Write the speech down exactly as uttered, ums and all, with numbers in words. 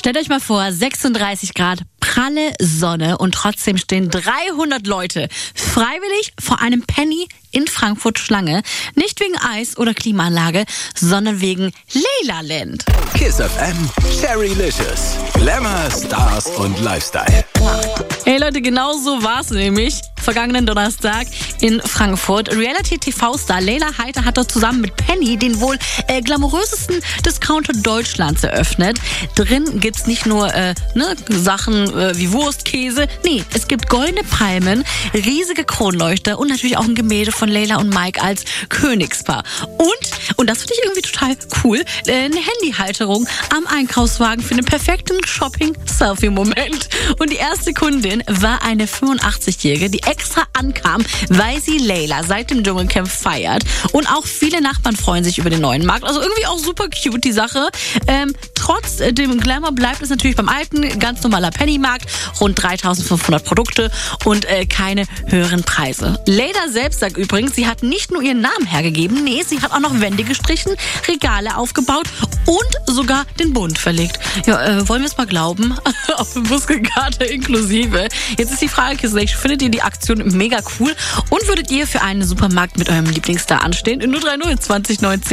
Stellt euch mal vor, sechsunddreißig Grad, pralle Sonne und trotzdem stehen dreihundert Leute freiwillig vor einem Penny in Frankfurt Schlange. Nicht wegen Eis oder Klimaanlage, sondern wegen Leylaland. Kiss F M, Sherrylicious. Glamour, Stars und Lifestyle. Hey Leute, genau so war's nämlich. Vergangenen Donnerstag in Frankfurt. Reality-T V-Star Leyla Heiter hat dort zusammen mit Penny den wohl äh, glamourösesten Discounter Deutschlands eröffnet. Drin gibt's nicht nur äh, ne, Sachen äh, wie Wurst, Käse. Nee, es gibt goldene Palmen, riesige Kronleuchter und natürlich auch ein Gemälde von Leyla und Mike als Königspaar. Und, und das finde ich irgendwie total cool, äh, eine Handyhalterung am Einkaufswagen für den perfekten Shopping-Selfie-Moment. Und die erste Kundin war eine fünfundachtzigjährige, die extra ankam, weil sie Leyla seit dem Dschungelcamp feiert. Und auch viele Nachbarn freuen sich über den neuen Markt. Also irgendwie auch super cute, die Sache. Ähm, trotz dem Glamour bleibt es natürlich beim alten, ganz normaler Pennymarkt. Rund dreitausendfünfhundert Produkte und äh, keine höheren Preise. Leyla selbst sagt übrigens, sie hat nicht nur ihren Namen hergegeben, nee, sie hat auch noch Wände gestrichen, Regale aufgebaut und sogar den Bund verlegt. Ja, äh, wollen wir es mal glauben? Auf dem Muskelkater inklusive. Jetzt ist die Frage, Kisslech, findet ihr die Aktion mega cool und würdet ihr für einen Supermarkt mit eurem Lieblingsstar anstehen? In null drei null zwanzig neunzehn